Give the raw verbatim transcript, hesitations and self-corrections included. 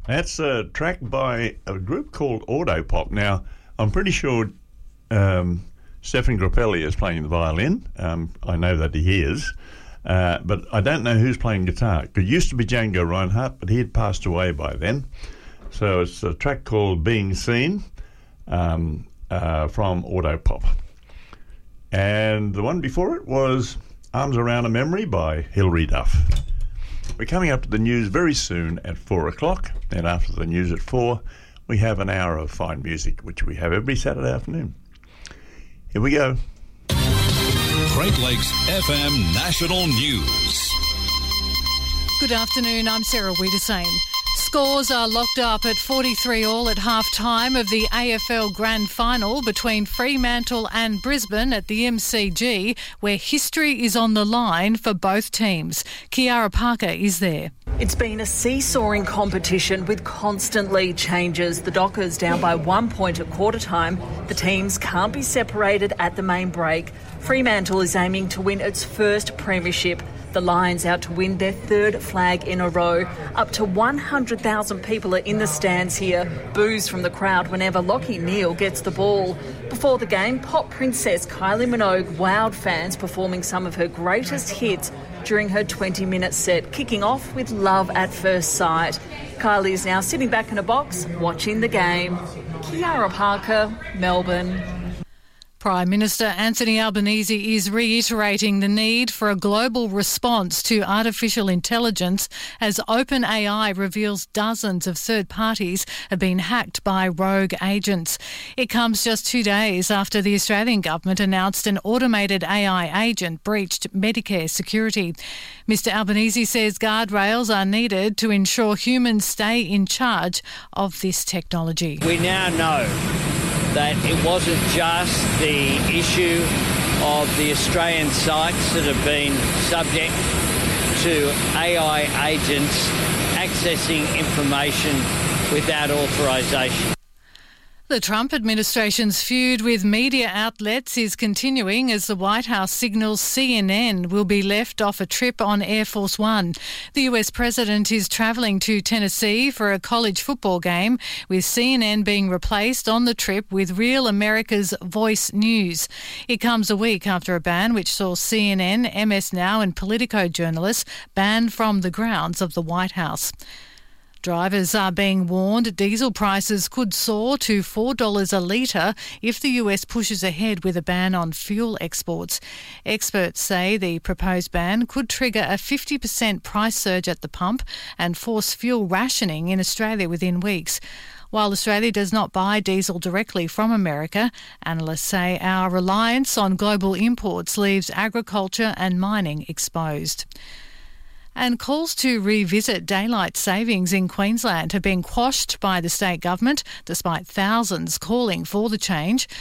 That's a track by a group called Autopop. Now, I'm pretty sure um, Stefan Grappelli is playing the violin. Um, I know that he is. Uh, but I don't know who's playing guitar. It used to be Django Reinhardt, but he had passed away by then. So it's a track called Being Seen um, uh, from Autopop. And the one before it was Arms Around a Memory by Hilary Duff. We're coming up to the news very soon at four o'clock, and after the news at four, we have an hour of fine music, which we have every Saturday afternoon. Here we go. Great Lakes F M National News. Good afternoon, I'm Sarah Wiedersame. Scores are locked up at forty-three all at half-time of the A F L Grand Final between Fremantle and Brisbane at the M C G, where history is on the line for both teams. Kiara Parker is there. It's been a seesawing competition with constant lead changes. The Dockers down by one point at quarter time. The teams can't be separated at the main break. Fremantle is aiming to win its first premiership. The Lions out to win their third flag in a row. Up to one hundred thousand people are in the stands here. Boos from the crowd whenever Lockie Neal gets the ball. Before the game, pop princess Kylie Minogue wowed fans performing some of her greatest hits during her twenty-minute set, kicking off with Love at First Sight. Kylie is now sitting back in a box watching the game. Kiara Parker, Melbourne. Prime Minister Anthony Albanese is reiterating the need for a global response to artificial intelligence as OpenAI reveals dozens of third parties have been hacked by rogue agents. It comes just two days after the Australian government announced an automated A I agent breached Medicare security. Mister Albanese says guardrails are needed to ensure humans stay in charge of this technology. We now know that it wasn't just the issue of the Australian sites that have been subject to A I agents accessing information without authorisation. The Trump administration's feud with media outlets is continuing as the White House signals C N N will be left off a trip on Air Force One. The U S president is travelling to Tennessee for a college football game, with C N N being replaced on the trip with Real America's Voice News. It comes a week after a ban which saw C N N, M S Now and Politico journalists banned from the grounds of the White House. Drivers are being warned diesel prices could soar to four dollars a litre if the U S pushes ahead with a ban on fuel exports. Experts say the proposed ban could trigger a fifty percent price surge at the pump and force fuel rationing in Australia within weeks. While Australia does not buy diesel directly from America, analysts say our reliance on global imports leaves agriculture and mining exposed. And calls to revisit daylight savings in Queensland have been quashed by the state government, despite thousands calling for the change.